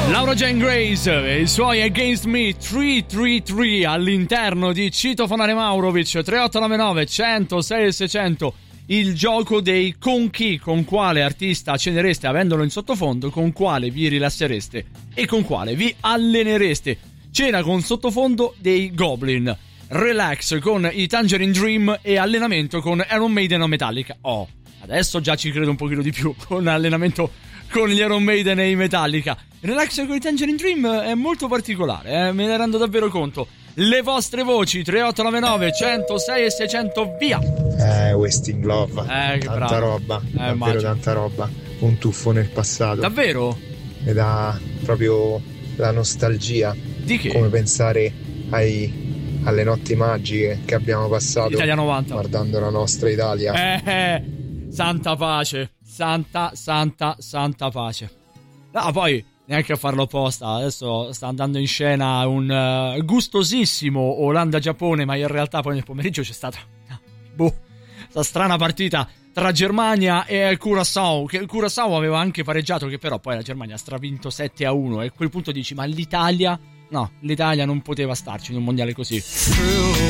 Laura Jane Grace e i suoi Against Me 333 all'interno di Citofonare Maurovic. 3899 106 600. Il gioco dei con chi, con quale artista cenereste avendolo in sottofondo, con quale vi rilassereste e con quale vi allenereste. Cena con sottofondo dei Goblin, relax con i Tangerine Dream e allenamento con Iron Maiden o Metallica. Oh, adesso già ci credo un pochino di più con allenamento con gli Iron Maiden e i Metallica. Relax con i Tangerine Dream è molto particolare, me ne rendo davvero conto. Le vostre voci 3899 106 e 600, via. Wasting Love, che tanta bravo. roba, davvero immagino. tanta roba, un tuffo nel passato, Davvero? mi dà proprio la nostalgia, Di che? come pensare alle notti magiche che abbiamo passato Italia 90. guardando la nostra Italia. Santa pace, santa pace. No, poi neanche a farlo apposta, adesso sta andando in scena un gustosissimo Olanda-Giappone, ma in realtà poi nel pomeriggio c'è stata sta strana partita tra Germania e Curaçao, che Curaçao aveva anche pareggiato, che però poi la Germania ha stravinto 7-1, e a quel punto dici, ma l'Italia? No, l'Italia non poteva starci in un mondiale così.